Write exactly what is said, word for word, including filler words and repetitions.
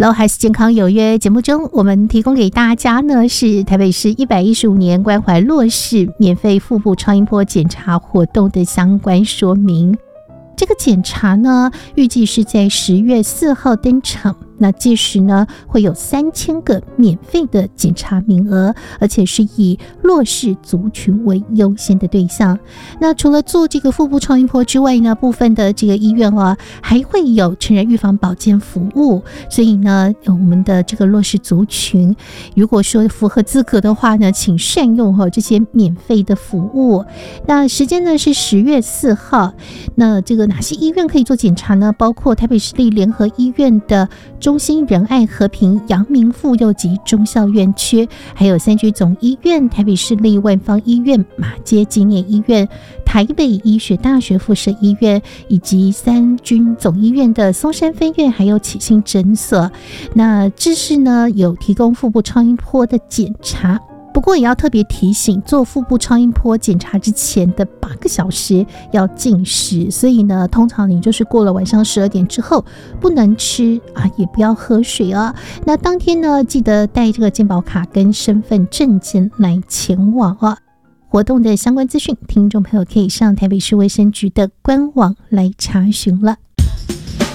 Hello， 还是健康有约节目中，我们提供给大家呢是台北市一百一十五年关怀弱势免费腹部超音波检查活动的相关说明。这个检查呢，预计是在十月四号登场。那届时呢，会有三千个免费的检查名额，而且是以弱势族群为优先的对象。那除了做这个腹部超音波之外呢，部分的这个医院啊，还会有成人预防保健服务。所以呢，我们的这个弱势族群，如果说符合资格的话呢，请善用哈这些免费的服务。那时间呢是十月四号。那这个哪些医院可以做检查呢？包括台北市立联合医院的中心仁爱和平阳明妇幼及中校院区，还有三居总医院、台北市立万芳医院、马街纪念医院、台北医学大学附设医院，以及三军总医院的松山分院，还有启信诊所。那这是呢有提供腹部超音波的检查。不过也要特别提醒，做腹部超音波检查之前的八个小时要禁食，所以呢，通常你就是过了晚上十二点之后不能吃啊，也不要喝水啊。那当天呢，记得带这个健保卡跟身份证件来前往啊。活动的相关资讯，听众朋友可以上台北市卫生局的官网来查询了。